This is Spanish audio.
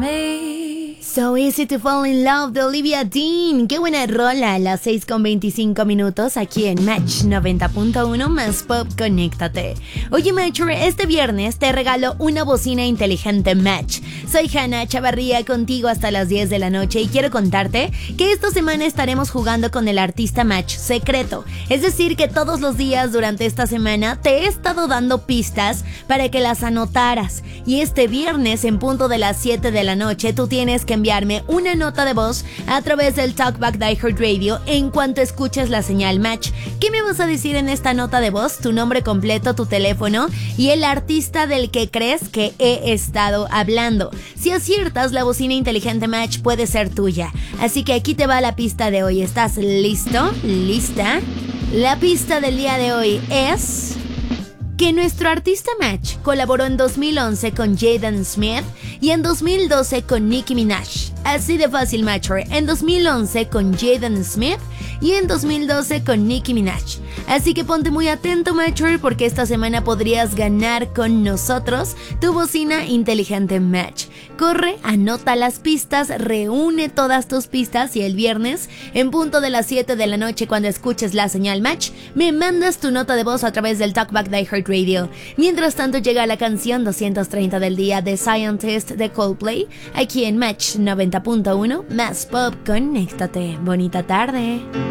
me. So Easy to Fall in Love de Olivia Dean. Qué buena rola, a las 6:25 aquí en Match 90.1 más Pop, conéctate. Oye Matcher, este viernes te regalo una bocina inteligente Match. Soy Hannah Chavarría contigo hasta las 10 de la noche y quiero contarte que esta semana estaremos jugando con el artista Match secreto. Es decir que todos los días durante esta semana te he estado dando pistas para que las anotaras. Y este viernes en punto de las 7 de la noche tú tienes que enviarme una nota de voz a través del Talkback de iHeartRadio en cuanto escuches la señal Match. ¿Qué me vas a decir en esta nota de voz? Tu nombre completo, tu teléfono y el artista del que crees que he estado hablando. Si aciertas, la bocina inteligente Match puede ser tuya. Así que aquí te va la pista de hoy. ¿Estás listo? ¿Lista? La pista del día de hoy es que nuestro artista Match colaboró en 2011 con Jaden Smith y en 2012 con Nicki Minaj. Así de fácil, Matcher. En 2011 con Jaden Smith y en 2012 con Nicki Minaj. Así que ponte muy atento, Matcher, porque esta semana podrías ganar con nosotros tu bocina inteligente Match. Corre, anota las pistas, reúne todas tus pistas y el viernes, en punto de las 7 de la noche cuando escuches la señal Match, me mandas tu nota de voz a través del Talkback de iHeartRadio. Mientras tanto llega la canción 230 del día de Scientist de Coldplay, aquí en Match 90.1 más Pop, conéctate. Bonita tarde.